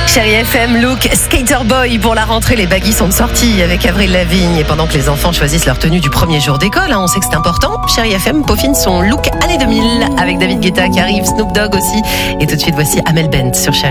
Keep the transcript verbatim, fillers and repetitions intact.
Chérie F M, look Skater Boy pour la rentrée. Les baggies sont de sortie avec Avril Lavigne. Et pendant que les enfants choisissent leur tenue du premier jour d'école, hein, on sait que c'est important, Chérie F M peaufine son look années deux mille avec David Guetta qui arrive, Snoop Dogg aussi. Et tout de suite, voici Amel Bent sur Chérie.